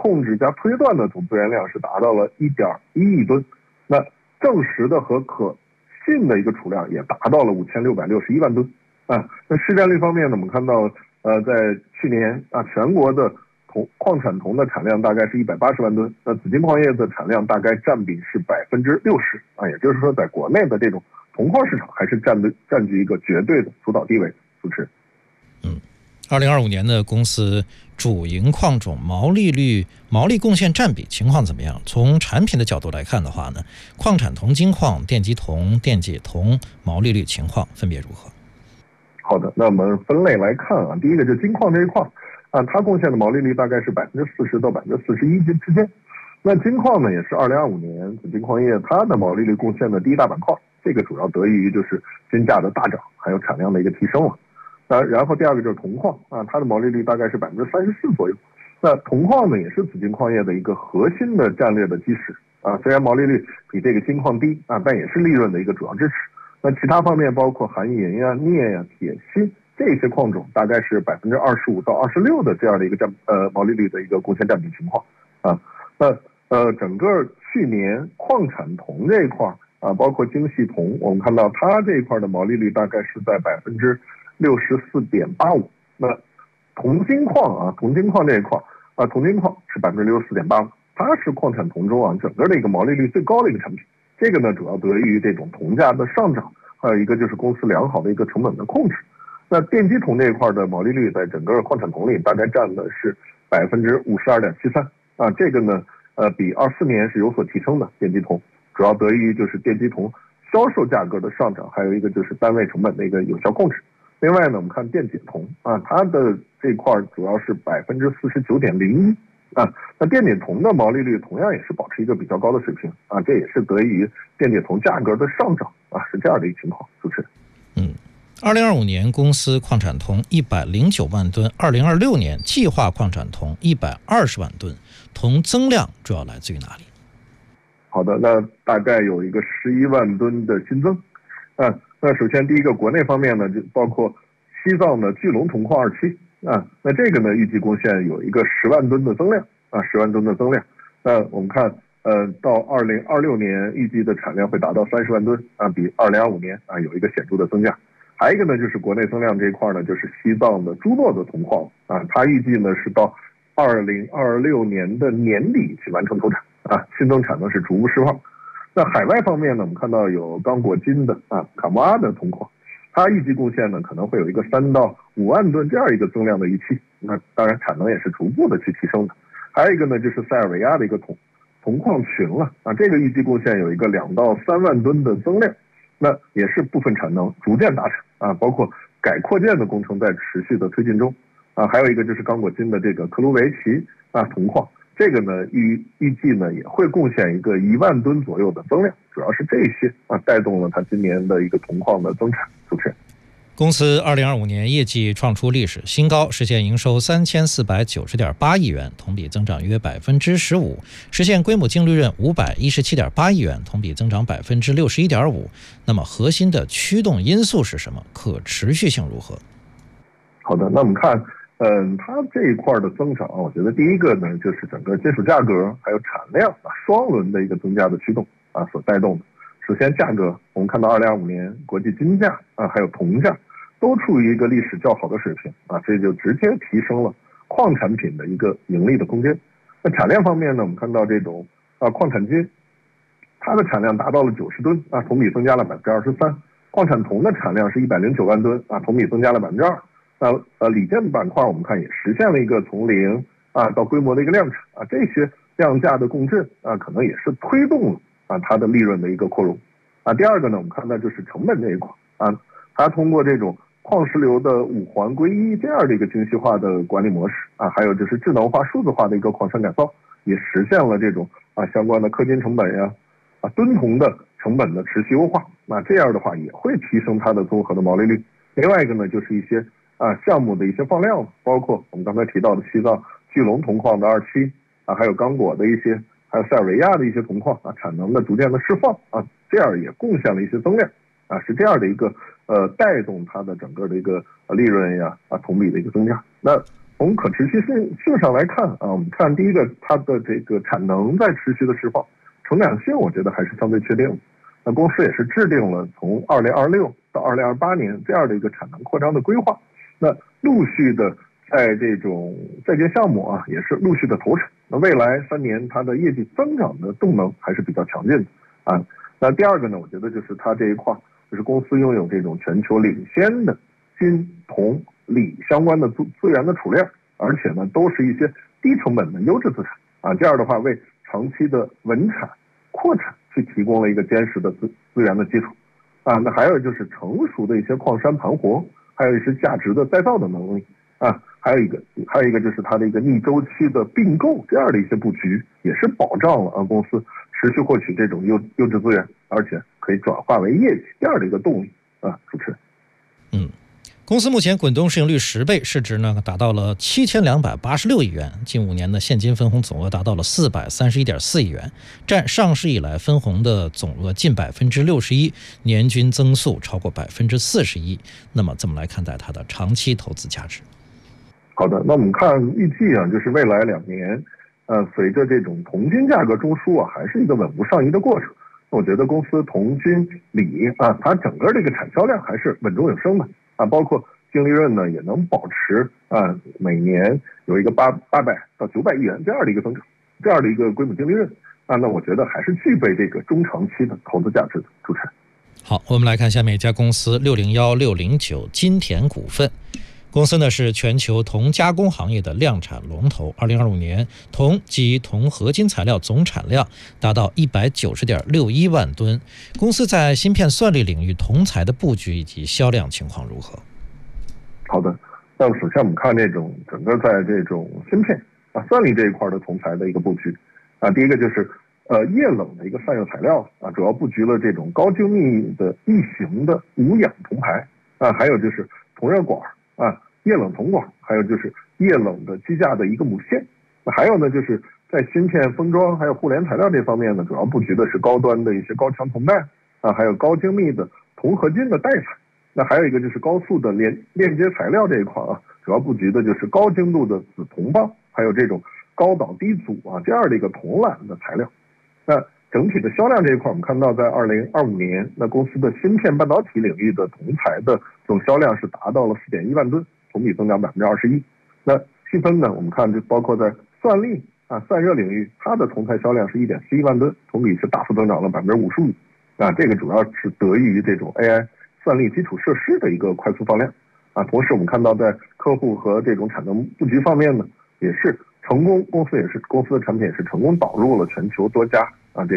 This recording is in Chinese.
控制加推断的总资源量是达到了1.1亿吨，那证实的和可信的一个储量也达到了5661万吨啊。那市占率方面呢，我们看到在去年全国的矿产铜的产量大概是180万吨，那紫金矿业的产量大概占比是60%啊，也就是说在国内的这种铜矿市场还是占据一个绝对的主导地位。主持人 ，2025年的公司主营矿种毛利贡献占比情况怎么样？从产品的角度来看的话呢，矿产铜、金矿、电机铜、电解铜毛利率情况分别如何？ 好的，那我们分类来看啊，第一个就是金矿这一块啊，它贡献的毛利率大概是40%到41%之间。那金矿呢，也是2025年紫金矿业它的毛利率贡献的第一大板块，这个主要得益于就是金价的大涨，还有产量的一个提升了。然后第二个就是铜矿啊，它的毛利率大概是34%左右。那铜矿呢，也是紫金矿业的一个核心的战略的基石啊，虽然毛利率比这个金矿低啊，但也是利润的一个主要支持。那其他方面包括含银呀、镍呀、铁、锌这些矿种，大概是25%到26%的这样的一个毛利率的一个贡献占比情况啊。那整个去年矿产铜这一块啊，包括精细铜，我们看到它这一块的毛利率大概是在64.85%。那铜金矿这一块啊，铜金矿是64.85%，它是矿产铜中整个的一个毛利率最高的一个产品。这个呢，主要得益于这种铜价的上涨，还有一个就是公司良好的一个成本的控制。那电机铜这一块的毛利率在整个矿产铜里大概占的是52.73%啊，这个呢比24年是有所提升的。电机铜主要得益于就是电机铜销售价格的上涨，还有一个就是单位成本的一个有效控制。另外呢，我们看电解铜啊，它的这块主要是49.01%啊，那电解铜的毛利率同样也是保持一个比较高的水平啊，这也是得益于电解铜价格的上涨啊，是这样的一个情况。主持人 ，2025年公司矿产铜109万吨，2026年计划矿产铜120万吨，铜增量主要来自于哪里？ 好的，那大概有一个11万吨的新增啊。那首先第一个国内方面呢，就包括西藏的巨龙铜矿2期啊，那这个呢预计贡献有一个10万吨的增量啊，10万吨的增量。那我们看到2026年预计的产量会达到30万吨啊，比2025年啊有一个显著的增加。还有一个呢，就是国内增量这一块呢，就是西藏的朱诺的铜矿啊，它预计呢是到2026年的年底去完成投产啊，新增产能是逐步释放。那海外方面呢，我们看到有刚果金的卡莫阿的铜矿，它预计贡献呢可能会有一个3到5万吨这样一个增量的预期，那当然产能也是逐步的去提升的。还有一个呢，就是塞尔维亚的一个铜矿群了啊，这个预计贡献有一个2到3万吨的增量，那也是部分产能逐渐达成啊，包括改扩建的工程在持续的推进中啊。还有一个就是刚果金的这个克鲁维奇铜矿，这个呢预计呢也会贡献一个1万吨左右的增量，主要是这些带动了它今年的一个铜矿的增产。主持人， 公司2025年业绩创出历史新高，实现营收3490.8亿元，同比增长约15%，实现规模净利润517.8亿元，同比增长61.5%。那么核心的驱动因素是什么？可持续性如何？ 好的，那我们看它这一块的增长，我觉得第一个呢就是整个金属价格还有产量双轮的一个增加的驱动所带动的。首先价格，我们看到2025年国际金价还有铜价都处于一个历史较好的水平这就直接提升了矿产品的一个盈利的空间。那产量方面呢，我们看到这种矿产金它的产量达到了90吨同比增加了23%。矿产铜的产量是109万吨同比增加了2%。那锂电板块我们看也实现了一个从零到规模的一个量产这些量价的共振可能也是推动了它的利润的一个扩容第二个呢，我们看到就是成本这一块它通过这种矿石流的5环归一这样的一个精细化的管理模式还有就是智能化数字化的一个矿山改造，也实现了这种相关的氪金成本呀吨铜的成本的持续优化，那这样的话也会提升它的综合的毛利率。另外一个呢，就是一些项目的一些放量，包括我们刚才提到的西藏巨龙铜矿的2期还有刚果的一些，还有塞尔维亚的一些铜矿产能的逐渐的释放这样也贡献了一些增量是这样的一个带动它的整个的一个利润呀同比的一个增加。那从可持续性上来看啊，我们看第一个，它的这个产能在持续的释放，成长性我觉得还是相对确定的。那公司也是制定了从2026到2028年这样的一个产能扩张的规划。那陆续的在这种在建项目啊，也是陆续的投产。那未来3年它的业绩增长的动能还是比较强劲的啊。那第二个呢，我觉得就是它这一块，就是公司拥有这种全球领先的锌、铜、锂相关的资源的储量，而且呢都是一些低成本的优质资产啊。这样的话，为长期的稳产扩产去提供了一个坚实的资源的基础啊。那还有就是成熟的一些矿山盘活，还有一些价值的再造的能力啊。还有一个就是它的一个逆周期的并购这样的一些布局，也是保障了公司持续获取这种优质资源，而且可以转化为业绩这样的一个动力啊。主持人， 公司目前滚动市盈率10倍，市值呢达到了7286亿元，近5年的现金分红总额达到了431.4亿元，占上市以来分红的总额近61%，年均增速超过41%。那么怎么来看待它的长期投资价值？ 好的，那我们看预计啊，就是未来2年，随着这种铜锌价格中枢啊，还是一个稳步上移的过程。我觉得公司铜锌锂啊，它整个这个产销量还是稳中有升的啊，包括净利润呢也能保持啊每年有一个800到900亿元这样的一个增长，这样的一个规模净利润啊，那我觉得还是具备这个中长期的投资价值的。主持人， 好，我们来看下面一家公司601609金田股份。公司呢是全球铜加工行业的量产龙头，2025年铜及铜合金材料总产量达到190.61万吨。公司在芯片算力领域铜材的布局以及销量情况如何？ 好的，那首先我们看这种整个在这种芯片啊算力这一块的铜材的一个布局啊，第一个就是液冷的一个散热材料啊，主要布局了这种高精密的异形的无氧铜排啊，还有就是铜热管啊，液冷铜管，还有就是液冷的机架的一个母线。那还有呢，就是在芯片封装还有互联材料这方面呢，主要布局的是高端的一些高强铜带啊，还有高精密的铜合金的带材。那还有一个就是高速的链接材料这一块啊，主要布局的就是高精度的紫铜棒，还有这种高导低阻啊这样的一个铜缆的材料。那整体的销量这一块，我们看到在2025年，那公司的芯片半导体领域的铜材的总销量是达到了4.1万吨，同比增长21%。那细分呢，我们看就包括在算力啊散热领域，它的铜材销量是1.41万吨，同比是大幅增长了55%。啊，这个主要是得益于这种 AI 算力基础设施的一个快速放量啊。同时我们看到在客户和这种产能布局方面呢，也是成功，公司的产品也是成功导入了全球多家啊